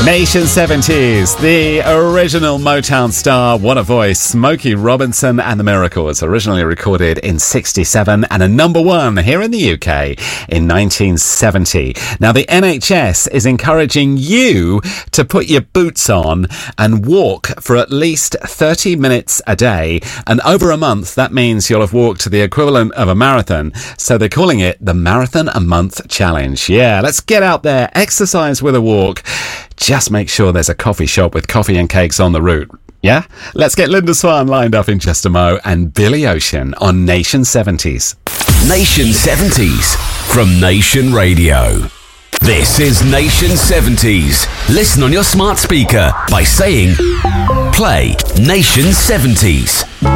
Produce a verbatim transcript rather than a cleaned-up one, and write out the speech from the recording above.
Nation seventies, the original Motown star, What a Voice, Smokey Robinson and the Miracles, originally recorded in sixty-seven and a number one here in the U K in nineteen seventy. Now, the N H S is encouraging you to put your boots on and walk for at least thirty minutes a day. And over a month, that means you'll have walked the equivalent of a marathon. So they're calling it the Marathon a Month Challenge. Yeah, let's get out there, exercise with a walk. Just make sure there's a coffee shop with coffee and cakes on the route. Yeah? Let's get Linda Swan lined up in just a mo and Billy Ocean on Nation seventies. Nation seventies from Nation Radio. This is Nation seventies. Listen on your smart speaker by saying, play Nation seventies.